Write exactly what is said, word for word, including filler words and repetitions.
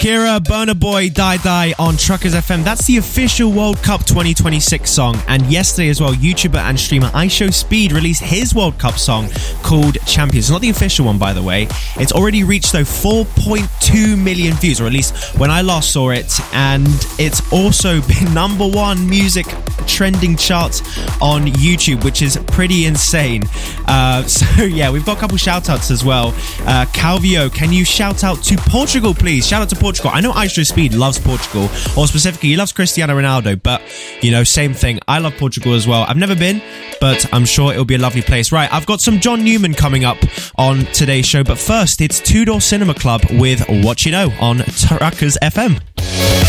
Kira, Burna Boy, Die Die on Truckers F M. That's the official World Cup twenty twenty-six song. And yesterday as well, YouTuber and streamer IShowSpeed released his World Cup song called Champions. It's not the official one, by the way. It's already reached, though, four point two million views, or at least when I last saw it. And it's also been number one music trending charts on YouTube, which is pretty insane. Uh, so, yeah, we've got a couple shout-outs as well. Uh, Calvio, can you shout out to Portugal, please? Shout out to Portugal. I know IShowSpeed loves Portugal, or specifically he loves Cristiano Ronaldo, but, you know, same thing. I love Portugal as well. I've never been, but I'm sure it'll be a lovely place. Right, I've got some John Newman coming up on today's show, but first, it's Two Door Cinema Club with What You Know on Truckers F M.